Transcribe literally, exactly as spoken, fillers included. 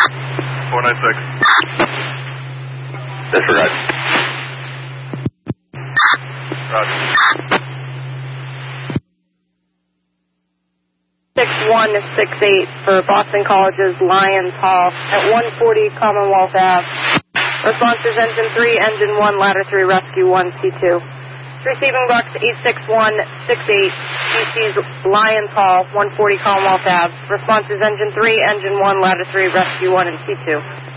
four nine six. Disregard. Roger. six one six eight for Boston College's Lions Hall at one forty Commonwealth Ave. Response is engine three, engine one, ladder three, rescue one, C two. Receiving box eight six one six eight, B C's Lions Hall, one forty Commonwealth Ave. Response is engine three, engine one, ladder three, rescue one, and C two.